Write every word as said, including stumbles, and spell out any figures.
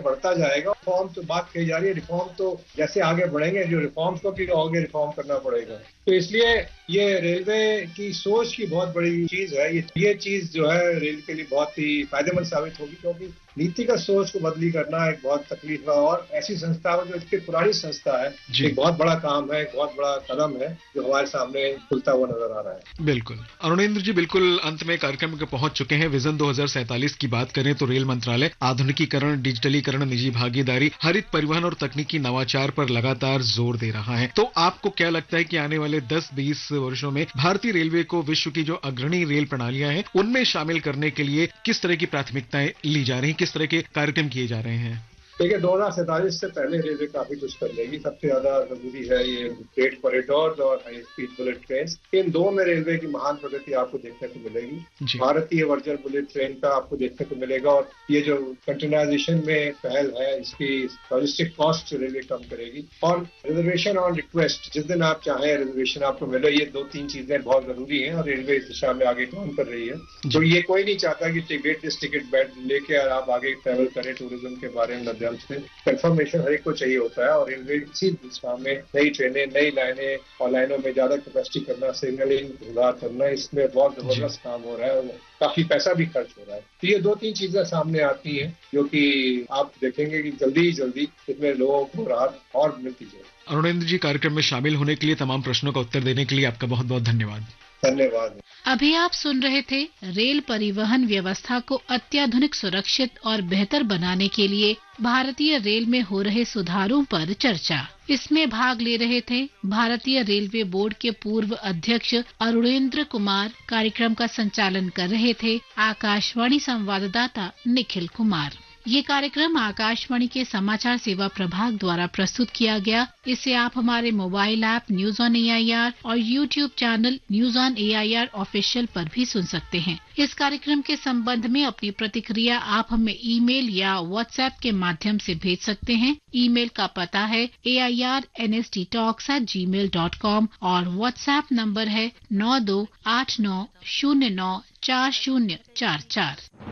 बढ़ता जाएगा। रिफॉर्म तो बात कही जा रही है, रिफॉर्म तो जैसे आगे बढ़ेंगे, जो रिफॉर्म्स को भी आगे रिफॉर्म करना पड़ेगा। तो इसलिए ये रेलवे की सोच की बहुत बड़ी चीज है। ये, ये चीज जो है रेल के लिए बहुत ही फायदेमंद साबित होगी, क्योंकि नीतिगत सोच को बदली करना एक बहुत तकलीफ है और ऐसी संस्था जो इसकी पुरानी संस्था है, एक बहुत बड़ा काम है, एक बहुत बड़ा कदम है जो हमारे सामने खुलता हुआ नजर आ रहा है। बिल्कुल अरुणेंद्र जी, बिल्कुल अंत में कार्यक्रम के पहुंच चुके हैं। विजन दो हज़ार सैंतालीस की बात करें तो रेल मंत्रालय आधुनिकीकरण, डिजिटलीकरण, निजी भागीदारी, हरित परिवहन और तकनीकी नवाचार पर लगातार जोर दे रहा है। तो आपको क्या लगता है कि आने वाले दस बीस वर्षों में भारतीय रेलवे को विश्व की जो अग्रणी रेल प्रणालियां हैं उनमें शामिल करने के लिए किस तरह की प्राथमिकताएं ली जा रही हैं, किस तरह के कार्यक्रम किए जा रहे हैं? देखिए, दो हजार सैंतालीस से पहले रेलवे काफी कुछ कर लेगी। सबसे ज्यादा जरूरी है ये फ्रेट कॉरिडोर और हाई स्पीड बुलेट ट्रेन। इन दो में रेलवे की महान प्रगति आपको देखने को मिलेगी। भारतीय वर्जन बुलेट ट्रेन का आपको देखने को मिलेगा और ये जो कंटेनराइजेशन में पहल है, इसकी लॉजिस्टिक कॉस्ट रेलवे कम करेगी। और रिजर्वेशन ऑन रिक्वेस्ट, जिस दिन आप चाहें रिजर्वेशन आपको मिले, ये दो तीन चीजें बहुत जरूरी है और रेलवे इस दिशा में आगे काम कर रही है। तो ये कोई नहीं चाहता कि वेटलेस टिकट बैठ लेके आप आगे ट्रेवल करें टूरिज्म के बारे में। कंफर्मेशन हर एक को चाहिए होता है और रेलवे इसी दिशा में नई ट्रेनें, नई लाइनें और लाइनों में ज्यादा कैपेसिटी करना, सिग्नलिंग सुधार करना, इसमें बहुत जबरदस्त काम हो रहा है और काफी पैसा भी खर्च हो रहा है। तो ये दो तीन चीजें सामने आती हैं जो कि आप देखेंगे कि जल्दी ही जल्दी इसमें लोगों को राहत और मिलती जाएगी। अरुणेंद्र जी, कार्यक्रम में शामिल होने के लिए, तमाम प्रश्नों का उत्तर देने के लिए आपका बहुत बहुत धन्यवाद। धन्यवाद। अभी आप सुन रहे थे रेल परिवहन व्यवस्था को अत्याधुनिक, सुरक्षित और बेहतर बनाने के लिए भारतीय रेल में हो रहे सुधारों पर चर्चा। इसमें भाग ले रहे थे भारतीय रेलवे बोर्ड के पूर्व अध्यक्ष अरुणेंद्र कुमार। कार्यक्रम का संचालन कर रहे थे आकाशवाणी संवाददाता निखिल कुमार। ये कार्यक्रम आकाशवाणी के समाचार सेवा प्रभाग द्वारा प्रस्तुत किया गया। इसे आप हमारे mobile app news on A I R और YouTube channel news on A I R official पर भी सुन सकते हैं। इस कार्यक्रम के संबंध में अपनी प्रतिक्रिया आप हमें ईमेल या व्हाट्सएप के माध्यम से भेज सकते हैं। ईमेल का पता है ए I R N S T talks eight ji mail dot com और व्हाट्सएप नंबर है नौ दो आठ नौ शून्य नौ चार शून्य चार चार।